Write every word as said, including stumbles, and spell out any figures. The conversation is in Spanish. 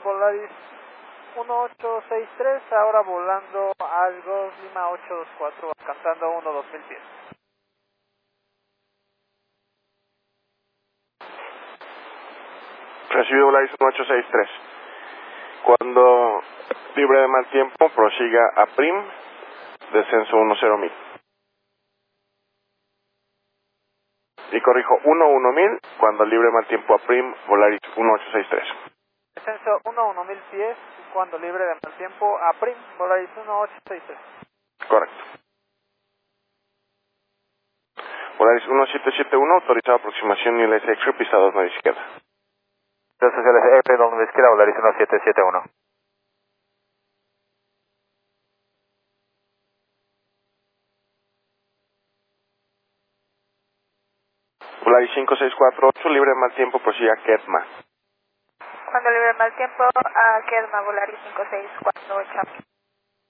Volaris uno ocho seis tres, ahora volando al Golf Lima ocho dos cuatro, alcanzando uno dos mil pies. Recibido Volaris uno ocho seis tres. Cuando libre de mal tiempo, prosiga a Prim, descenso uno cero mil. Y corrijo, uno uno mil, cuando libre de mal tiempo a Prim, Volaris uno ocho seis tres. Descenso uno uno mil pies, cuando libre de mal tiempo a Prim, Volaris uno ocho seis tres. Correcto. Volaris uno siete siete uno, autorizado aproximación New X X, pista dos nueve izquierda. Entonces, L F, dos nueve izquierda, Volaris uno siete siete uno. Volaris cinco seis cuatro ocho, libre de mal tiempo, prosiga a Ketma. Cuando libre de mal tiempo, a Kedma, Volaris cinco seis cuatro ocho.